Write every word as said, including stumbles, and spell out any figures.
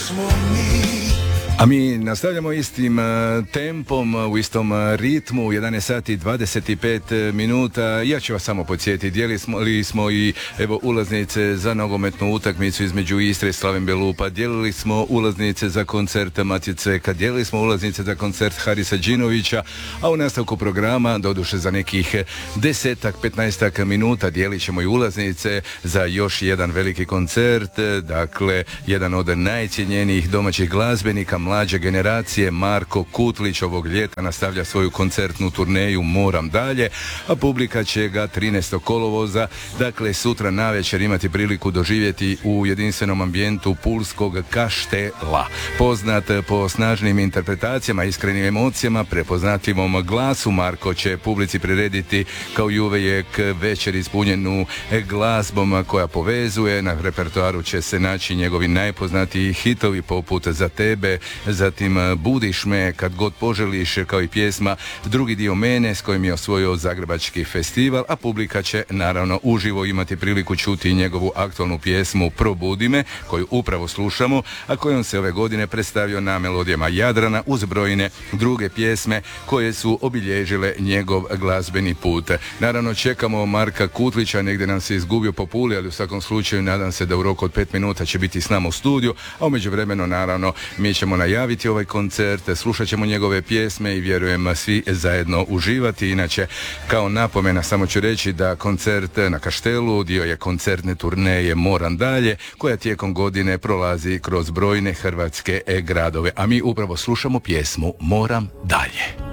smo mi. A mi nastavljamo istim uh, tempom, u istom uh, ritmu, u jedanaest sati i dvadeset pet minuta. Ja ću vas samo podsjetiti, dijelili smo, smo i evo ulaznice za nogometnu utakmicu između Istre i Slaven Belupa, dijelili smo ulaznice za koncert Matice, kad dijelili smo ulaznice za koncert Harisa Đinovića, a u nastavku programa, doduše za nekih desetak, petnaestak minuta, dijelit ćemo i ulaznice za još jedan veliki koncert, dakle, jedan od najcijenjenijih domaćih glazbenika mlađe generacije, Marko Kutlić, ovog ljeta nastavlja svoju koncertnu turneju Moram dalje, a publika će ga trinaestog kolovoza, dakle sutra navečer, imati priliku doživjeti u jedinstvenom ambijentu pulskog Kaštela. Poznat po snažnim interpretacijama, iskrenim emocijama, prepoznatljivom glasu, Marko će publici prirediti kao i uvijek večer ispunjenu glazbom koja povezuje. Na repertoaru će se naći njegovi najpoznatiji hitovi poput Za tebe, zatim Budiš me kad god poželiš, kao i pjesma Drugi dio mene s kojim je osvojio Zagrebački festival, a publika će naravno uživo imati priliku čuti njegovu aktualnu pjesmu Probudi me, koju upravo slušamo, a kojom se ove godine predstavio na melodijama Jadrana uz brojne druge pjesme koje su obilježile njegov glazbeni put. Naravno čekamo Marka Kutlića, negdje nam se izgubio po Puli, ali u svakom slučaju nadam se da u roku od pet minuta će biti s nama u studiju, a u međuvremenu naravno mi ćemo najaviti ovaj koncert, slušat ćemo njegove pjesme i vjerujem svi zajedno uživati. Inače, kao napomena samo ću reći da koncert na Kaštelu dio je koncertne turneje Moram dalje, koja tijekom godine prolazi kroz brojne hrvatske gradove, a mi upravo slušamo pjesmu Moram dalje.